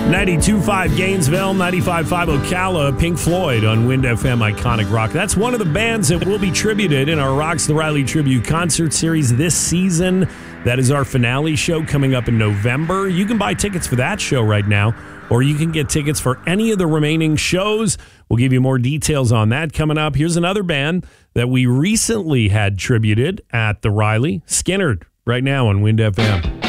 92.5 Gainesville, 95.5 Ocala, Pink Floyd on Wind FM Iconic Rock. That's one of the bands that will be tributed in our Rocks the Riley Tribute Concert Series this season. That is our finale show coming up in November. You can buy tickets for that show right now, or you can get tickets for any of the remaining shows. We'll give you more details on that coming up. Here's another band that we recently had tributed at the Riley, Skynyrd, right now on Wind FM.